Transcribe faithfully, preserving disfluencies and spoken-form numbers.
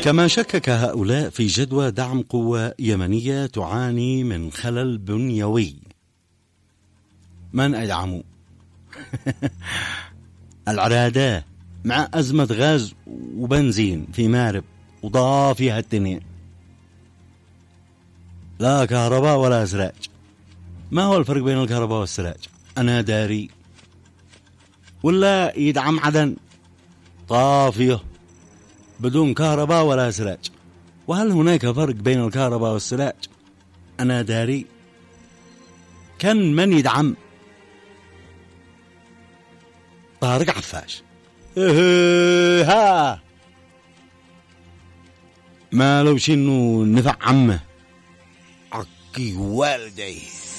كما شكك هؤلاء في جدوى دعم قوة يمنية تعاني من خلل بنيوي. من أدعموا؟ العرادة مع أزمة غاز وبنزين في مارب وضافي هالتنين، لا كهرباء ولا سراج. ما هو الفرق بين الكهرباء والسراج؟ أنا داري. ولا يدعم عدن طافية بدون كهرباء ولا سراج؟ وهل هناك فرق بين الكهرباء والسراج؟ أنا داري. كان من يدعم؟ طارق عفاش. ها ما لو شنو نفع عمه عقي والدي.